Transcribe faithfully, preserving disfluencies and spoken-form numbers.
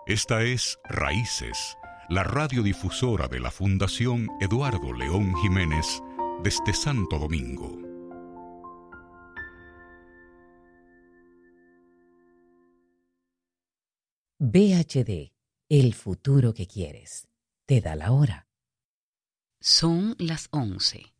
Esta es Raíces, la radiodifusora de la Fundación Eduardo León Jiménez desde Santo Domingo. B H D, el futuro que quieres. Te da la hora. Son las once.